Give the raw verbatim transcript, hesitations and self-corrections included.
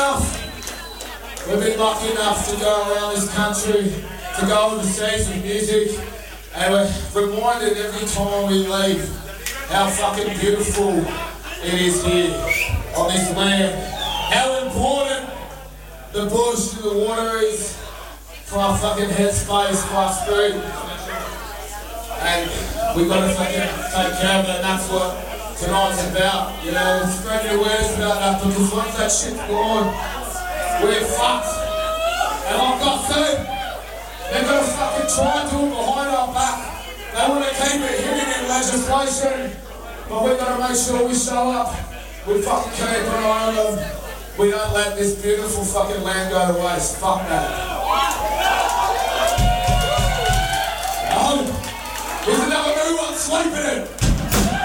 enough, we've been lucky enough to go around this country, to go overseas with music, and we're reminded every time we leave how fucking beautiful it is here on this land. How important the bush and the water is for our fucking headspace, for our spirit. And we've got to fucking take care of it, and that's what tonight's about. You know, spreading awareness about that, because once that shit's gone, we're fucked. And like I said, they're going to fucking try and do it behind our back. They want to keep it hidden in legislation, but we've got to make sure we show up. We fucking keep an eye on them. We don't let this beautiful fucking land go to waste. Fuck that. Oh, here's another new one, sleeping it.